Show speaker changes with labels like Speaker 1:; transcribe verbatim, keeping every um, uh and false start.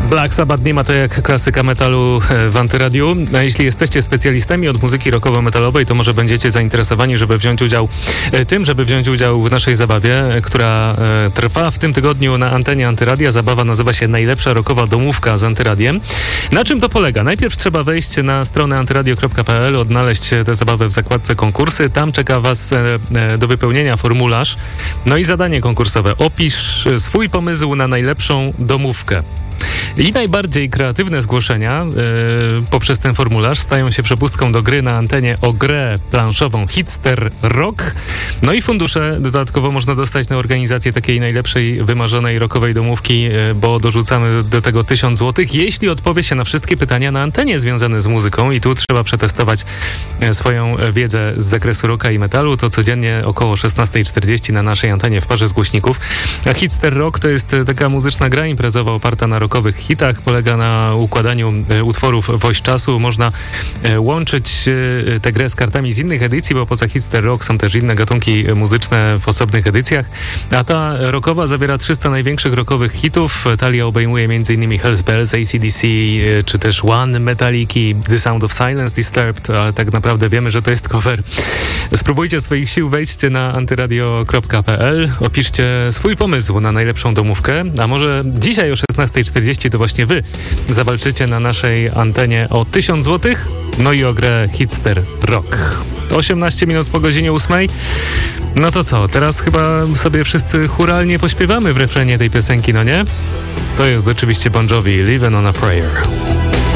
Speaker 1: Black Sabbath nie ma to jak klasyka metalu w Antyradiu. A jeśli jesteście specjalistami od muzyki rockowo-metalowej, to może będziecie zainteresowani, żeby wziąć udział tym, żeby wziąć udział w naszej zabawie, która trwa w tym tygodniu na antenie Antyradia. Zabawa nazywa się Najlepsza rockowa domówka z Antyradiem. Na czym to polega? Najpierw trzeba wejść na stronę antyradio kropka p l, odnaleźć tę zabawę w zakładce konkursy. Tam czeka was do wypełnienia formularz. No i zadanie konkursowe. Opisz swój pomysł na najlepszą domówkę. I najbardziej kreatywne zgłoszenia yy, poprzez ten formularz stają się przepustką do gry na antenie o grę planszową Hitster Rock. No i fundusze dodatkowo można dostać na organizację takiej najlepszej, wymarzonej rockowej domówki, yy, bo dorzucamy do tego tysiąc złotych, jeśli odpowie się na wszystkie pytania na antenie związane z muzyką. I tu trzeba przetestować yy, swoją wiedzę z zakresu rocka i metalu. To codziennie około szesnasta czterdzieści na naszej antenie w parze z głośników. A Hitster Rock to jest taka muzyczna gra imprezowa oparta na rockowych hitach, polega na układaniu e, utworów w oś czasu. Można e, łączyć e, tę grę z kartami z innych edycji, bo poza Hitster Rock są też inne gatunki muzyczne w osobnych edycjach. A ta rockowa zawiera trzysta największych rockowych hitów. Talia obejmuje m.in. Hell's Bells, A C D C, e, czy też One, Metaliki, The Sound of Silence, Disturbed, ale tak naprawdę wiemy, że to jest cover. Spróbujcie swoich sił, wejdźcie na antyradio kropka p l, opiszcie swój pomysł na najlepszą domówkę, a może dzisiaj o szesnasta czterdzieści to właśnie wy zawalczycie na naszej antenie o tysiąc złotych, no i o grę Hitster Rock. osiemnaście minut po godzinie ósmej. No to co, teraz chyba sobie wszyscy chóralnie pośpiewamy w refrenie tej piosenki, no nie? To jest oczywiście Bon Jovi, Living on a Prayer.